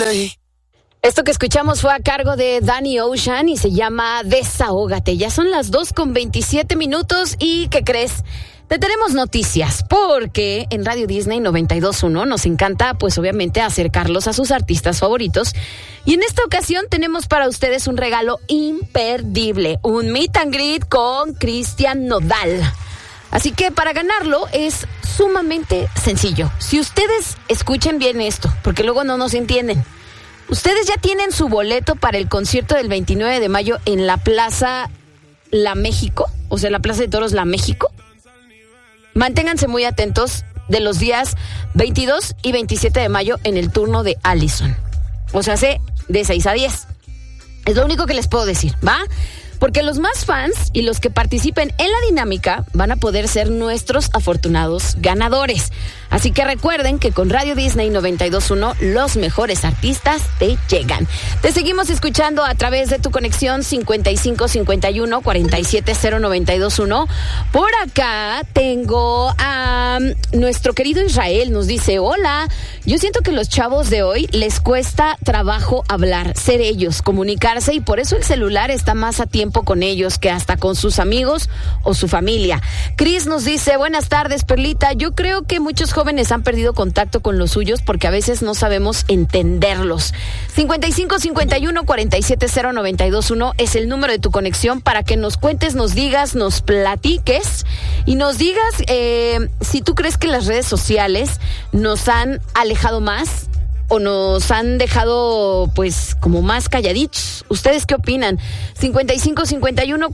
Disney. Esto que escuchamos fue a cargo de Danny Ocean y se llama Desahógate. Ya son las 2:27 y ¿qué crees? Te tenemos noticias porque en Radio Disney 92.1 nos encanta, pues obviamente, acercarlos a sus artistas favoritos. Y en esta ocasión tenemos para ustedes un regalo imperdible, un meet and greet con Cristian Nodal. Así que para ganarlo es sumamente sencillo. Si ustedes escuchen bien esto, porque luego no nos entienden. Ustedes ya tienen su boleto para el concierto del 29 de mayo en la Plaza La México, o sea, la Plaza de Toros La México. Manténganse muy atentos de los días 22 y 27 de mayo en el turno de Allison. O sea, de 6 a 10. Es lo único que les puedo decir, ¿va? Porque los más fans y los que participen en la dinámica van a poder ser nuestros afortunados ganadores. Así que recuerden que con Radio Disney 92.1 los mejores artistas te llegan. Te seguimos escuchando a través de tu conexión 5551 470921. Por acá tengo a nuestro querido Israel. Nos dice: hola, yo siento que los chavos de hoy les cuesta trabajo hablar, ser ellos, comunicarse, y por eso el celular está más a tiempo con ellos que hasta con sus amigos o su familia. Chris nos dice: buenas tardes, Perlita. Yo creo que muchos jóvenes han perdido contacto con los suyos porque a veces no sabemos entenderlos. 5551 470921 es el número de tu conexión para que nos cuentes, nos digas, nos platiques y nos digas si tú crees que las redes sociales nos han alejado más o nos han dejado, pues, como más calladitos. ¿Ustedes qué opinan? 5551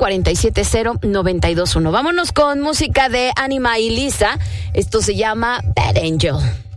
470921. Vámonos con música de Anima y Lisa. Esto se llama Bad Angel.